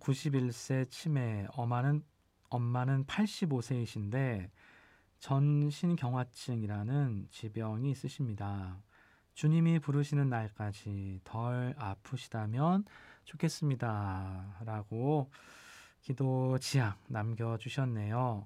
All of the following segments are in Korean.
91세 치매, 엄마는 85세이신데 전신경화증이라는 지병이 있으십니다. 주님이 부르시는 날까지 덜 아프시다면 좋겠습니다. 라고 기도 지향 남겨주셨네요.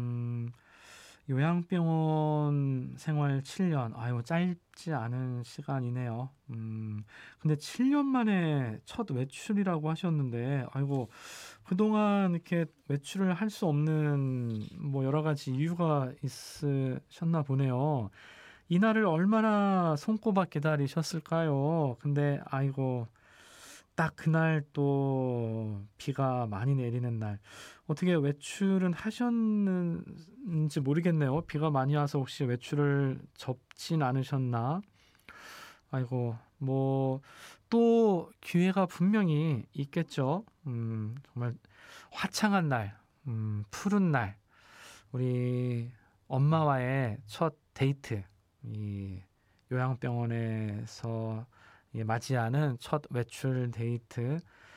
요양병원 생활 7년. 아유, 짧지 않은 시간이네요. 근데 7년 만에 첫 외출이라고 하셨는데, 아이고, 그동안 이렇게 외출을 할 수 없는 뭐 여러 가지 이유가 있으셨나 보네요. 이날을 얼마나 손꼽아 기다리셨을까요? 근데 아이고, 딱 그날 또 비가 많이 내리는 날. 어떻게 외출은 하셨는지 모르겠네요. 비가 많이 와서 혹시 외출을 접진 않으셨나? 아이고, 뭐, 또 기회가 분명히 있겠죠. 정말 화창한 날, 푸른 날, 우리 엄마와의 첫 데이트, 이 요양병원에서 맞이하는 첫 외출 데이트,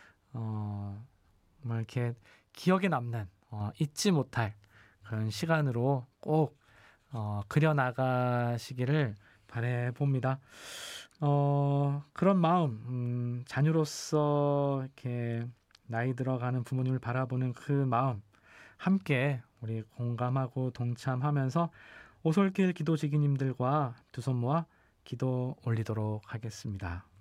정말 이렇게 기억에 남는, 잊지 못할 그런 시간으로 꼭 그려나가시기를 바라봅니다. 그런 마음, 자녀로서 이렇게 나이 들어가는 부모님을 바라보는 그 마음, 함께 우리 공감하고 동참하면서 오솔길 기도지기님들과 두 손 모아 기도 올리도록 하겠습니다.